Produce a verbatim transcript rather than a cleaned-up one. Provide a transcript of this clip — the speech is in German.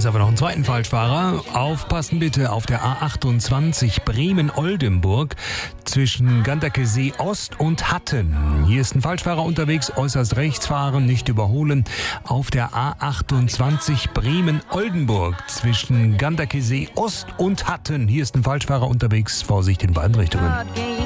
haben wir noch einen zweiten Falschfahrer. Aufpassen bitte auf der A achtundzwanzig Bremen-Oldenburg zwischen Ganderkesee Ost und Hatten. Hier ist ein Falschfahrer unterwegs, äußerst rechts fahren, nicht überholen. Auf der A achtundzwanzig Bremen-Oldenburg zwischen Ganderkesee Ost und Hatten. Hier ist ein Falschfahrer unterwegs, Vorsicht in beiden Richtungen.